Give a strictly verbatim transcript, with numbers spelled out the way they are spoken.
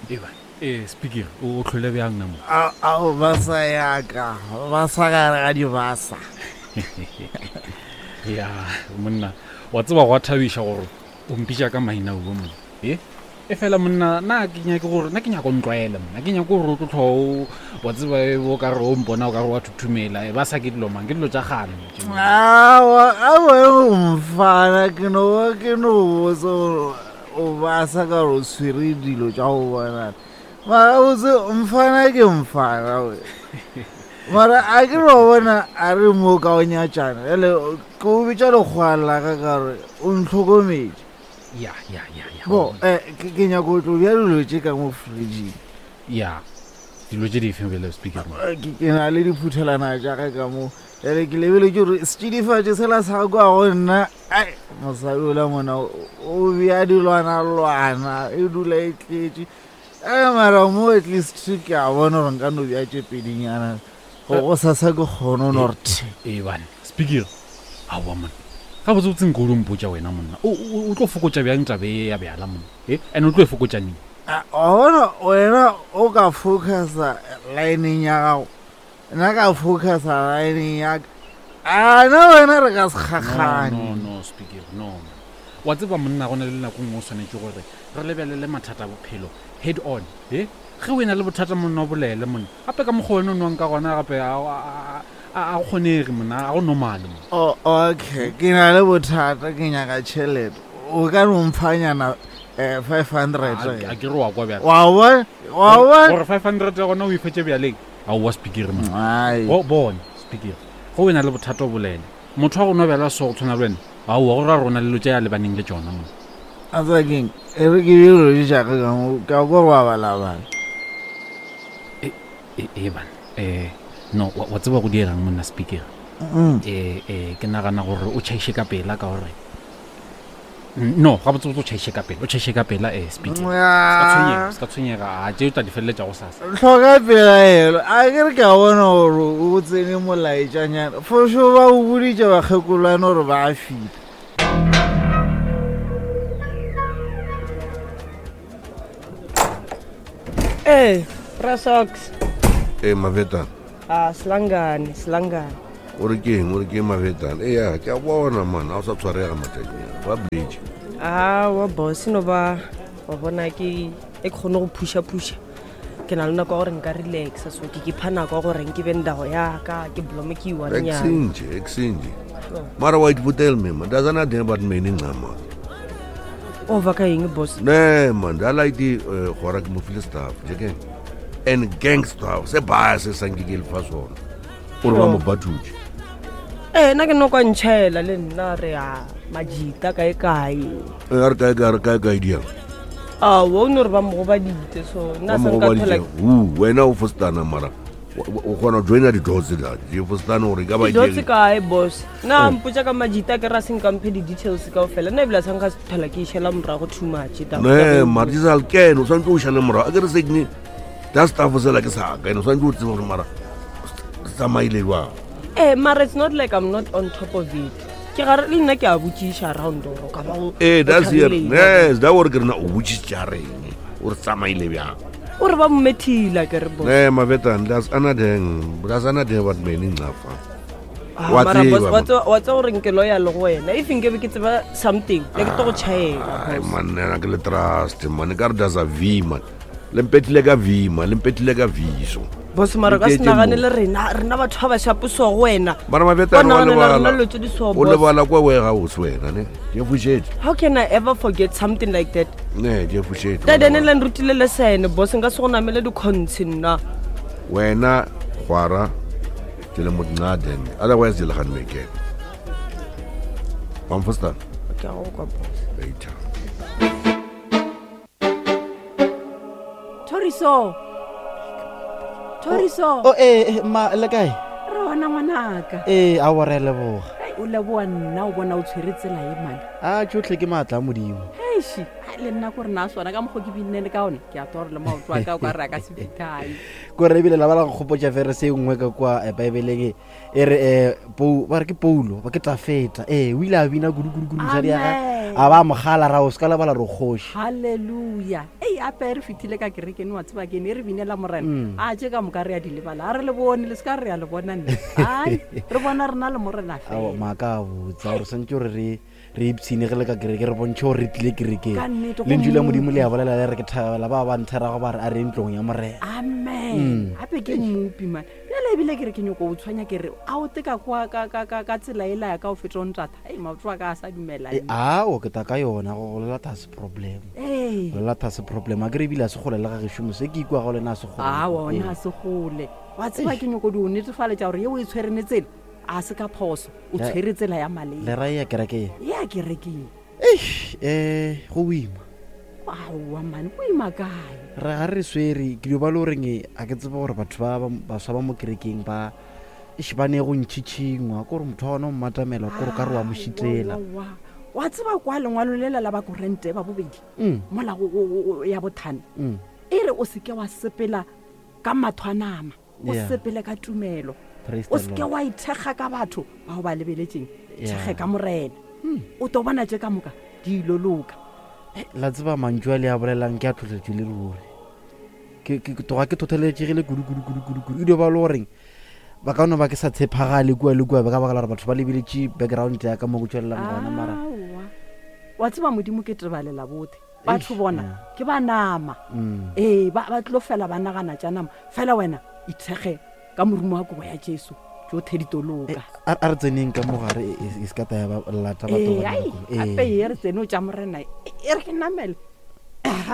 eba eh speaker o tlhole bjang nna mo a o ba sa ya ka ba sa ga ga di basa ya monna wa tseba go thabisha gore o mpitša ka maina o mo eh e fela monna na ke nya ke gore na ke nya go ntlwaela monna ke nya go re o tlo wa tseba o ka re o mpona o ka re wa thuthumela ba sa ke dilo mang ke dilo tša gane a wa a wa mfana ke no ke no so o ba sa ka ro swiri dilo tša go bona mara o se mfana ke mfana we mara a ke ro bona a re mo ka o nyatšana ele ko bitša le khwala ka ka re o ntlhokometse ya ya ya ya bo eh ke nya go tlo bja dilo tše ka mo fridge ya dilo tše di fembele speaker ke na le diphuthelana tša ka ka mo ele ke lebele ke re stidifatše sela sa kwa go nna ai mosadi ola mona o bja dilwana lwana e dula e tletše ai mara mo at least ke a bona gore nka no bja tše pedinyana go sa sa go kgono norte e bana speaker a wa monna ga botse botseng go lompotša wena monna o tlo fokotša bjang tabe ya bjala monna eh ene o tlo e fokotša neng a bona wena o ka focusa lining ya gago nna ka focusa lining ya a na wena re ka se gagane no no speaker no wa tseba monna go na le nako ngwe o swanetse gore re lebelele mathata a bophelo head on eh ge o ena le bothata monna o bolele monna gape ka mokgwa wena o nwang ka gona gape a kgonege monna a go normale oh okay ke na le bothata ke nyaka tšhelete o ka no mphanyana eh five hundred a ke re wa kwa bjale wa wa wa wa gore five hundred ya gona o ifetse bjaleng a o wa speaker monna ai o bona speaker go ena le bothata o bolele motho wa go nobela so go tshwana le wena a o go ra rona le lotse ya le baneng le tsona monna a tsa keng e re ke dilo di ja ka mo ka go wa bala bala e e bana eh no wa tseba go dirang monna speaker eh eh ke nagana gore o tšhaiše ka pela ka gore no ga botse o tšhaiše ka pela o tšhaiše ka pela eh speaker ska tshwenyega a tšeo tla di feleletša go sasa tlhoka pela elo a ke re ka bona gore o tsene molaetšanyana fosho ba o boditše bakgekolwane gore ba a fita eh Prasox eh Mavetane ah slangane slangane o re ke eng o re ke Mavetane eh ya ke a bona man a o sa tshwarega matanyana wa bleach ah wa boss no ba wa bona ke e kgone go pusha pusha ke na le nako gore nka relaxa so ke ke phana go gore nke benda go ya ka ke blome ke wa nya exchange exchange mara white hotel me man doesn't know about me ni ngama over ka eng boss ne man da like di gora ke mo file staff jeke and gangster se ba se sangile fasona o re ba mo batuji eh na ke no kwa ntšhela le nna re a majita kae kae e re kae kae kae kae dia ah wo no re ba mo ba dite so na sa nka thola u wena o fostana mara o kgona joina di dots da di fostana o re ka ba di dots kae boss na mpotsa ka majita ke ra seng kampe di details ka ofela na ebile sang ka thola ke shela mra go too much da ne marjisal ken o santse o shela mra a ke re segni da staff se la ke sa ka no santse o tsebo mara tsamaile wa eh mara it's not like I'm not on top of it ke ga re nna ke a botšiša around go ka ba eh that's here yes da wore ke rena o botšiša reng o re tsamaile bja o re ba mmethila ke re boss eh Mavetane that's another that's another what meaning ngafa mara boss wa tso wa tso re nke loyal go wena if nke be ke tseba something le ke to go chaela ai man nna ke le trust man ka re da za v man le mpetile ka v man le mpetile ka viso boss mara ka snagane le rena rena batho ba shapo so go wena mara Mavetane wa le bala o le bala kwa we ga o swena ne ke fushetse how can I ever forget something like that ne ke fushetse da dene le nrutile le sene boss nga se go namele di content wena gwara ke le modnaden otherwise le gan make pam fosta ke go kwa boss later Toriso Toriso oh eh ma le kae rona ngwanaka eh a wore le boga o leboa nna o bona o tshweretse la e man a tsotlhe ke matla modimo eishi le nna gore na sona ka moggo ke binne ka one ke a tora le maotlo a ka o ka re ka se fitai go re bile la bala go khopotsa fere se ngwe ka kwa Bibeleng e re eh ba re ke Paulo ba ke tafeta eh o ile a bina gudu gudu gudu sa dia a ba mogala ra o se ka lebala re kgoši halleluja ei ape re fitlhile ka kerekene wa tseba kene e re binela morena a je ka moka re ya di lebala a re le bone le se ka re ya le bona nne ai re bona re na le morena ao fela maaka a botsa gore santse gore re re ipshinegile ka kereke re bontšhe gore re tlile kerekeng Ka nnete, go le njula mo- modimo le ya bolela le re ke thabela ba ba ntherago ba re a re ntlong ya morena amen gape ke mmopi man bjale ebile kere ke nyoko o tshwanya kere a o teka kwa ka- ka ka- ka tsela e laya ka o feta o ntata ei maoto a ka a sa dumela E, ao ke ta ka yona go lelata se problem ee go lelata se problem a kere ebile a se gole le ga gešomo se ke ikwa go lena a se a ona a se gole wa tseba ke nyoko di o netefaletša gore ye o e tshwerene tsela a se ka phoso o Ya- tshwere tsela ya le maleng ra e ya kerekeng ya kerekeng um go boima aowa mane o ima kae re ga re swere ke dio ba le goreng a ke tseba gore batho ba ba- baswa ba mo kerekeng ba eš ba ne go ntšhitšhingwa ke gore motho wa gona o mmatamela kore ka re wa mo šitlela Wa- wa- wa wa tseba kwa lengwalo lela la ba korente ba bobedi Mm, mola go- go- go- ya bothane mm. e re o seke wa sepela ka matho a nama o Yeah. sepele ka tumelo Praise o the seke Lord. wa ithekga ka batho bao ba lebeletseng Yeah. thekge ka morena o to bona je ka moka di iloloka Eh, la tseba mantšu a le a bolelang ke a tlhotlhetše le ruri ke ke- ke toga ke thotheletšegile kudu-kudu-kudu-kudu e dio ba le goreng ba ka one ba ke sa tshepagale kua le kua ba ka baka la gore batho ba lebeletše background ya ka mo go tswelelang gona mara Aowa. wa tseba modimo ke tebalela bothe batho Eish, bona yeah. ke ba nama Mm. ee ba ba tlo fela ba nagana tša nama fela wena ithekge ka morumo wa kobo ya jesu jotlhe ditoloka a a re tseneng ka mogare e se ka ta ya ba lata batho ee ba ai dinakong. gape Eh. ye re tsene o tša morena e e re ke namele